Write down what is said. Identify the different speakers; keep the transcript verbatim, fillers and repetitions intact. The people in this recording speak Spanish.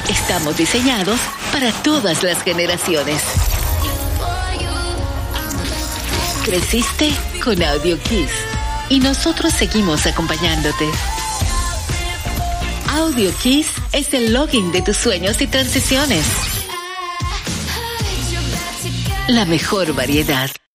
Speaker 1: Estamos diseñados para todas las generaciones. Creciste con Audio Kiss y nosotros seguimos acompañándote. Audio Kiss es el login de tus sueños y transiciones. La mejor variedad.